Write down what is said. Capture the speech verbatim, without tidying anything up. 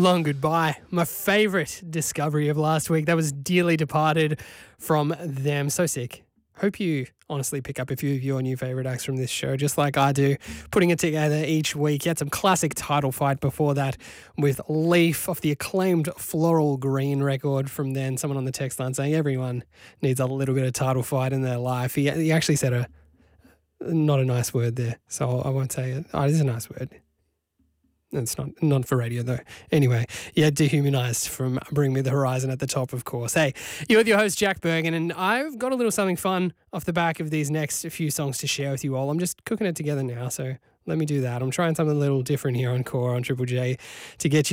Long Goodbye. My favourite discovery of last week. That was Dearly Departed from them. So sick. Hope you honestly pick up a few of your new favourite acts from this show, just like I do, putting it together each week. You had some classic Title Fight before that with Leaf off the acclaimed Floral Green record from then. Someone on the text line saying everyone needs a little bit of Title Fight in their life. He, he actually said a not a nice word there, so I won't say it. Oh, it is a nice word. It's not not for radio though. Anyway, yeah, Dehumanized from Bring Me the Horizon at the top, of course. Hey, you're with your host, Jack Bergen, and I've got a little something fun off the back of these next few songs to share with you all. I'm just cooking it together now, so let me do that. I'm trying something a little different here on Core on Triple J to get you